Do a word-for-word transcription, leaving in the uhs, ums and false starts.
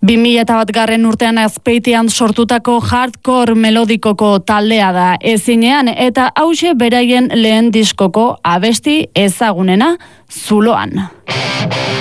bi mila bat garren urtean Azpeitian sortutako hardcore melodikoko taldea da ezinean eta hauxe beraien lehen diskoko abesti ezagunena, Zuloan.